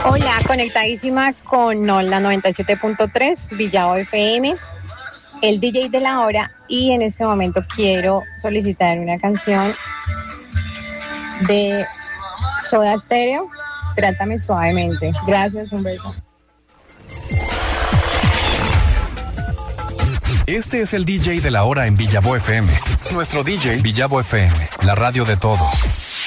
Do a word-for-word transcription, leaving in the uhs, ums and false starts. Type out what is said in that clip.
Hola, conectadísima con la noventa y siete punto tres, Villavo F M, el D J de la hora, y en este momento quiero solicitar una canción de Soda Stereo, Trátame Suavemente. Gracias, un beso. Este es el D J de la hora en Villavo F M. Nuestro D J Villavo F M, la radio de todos.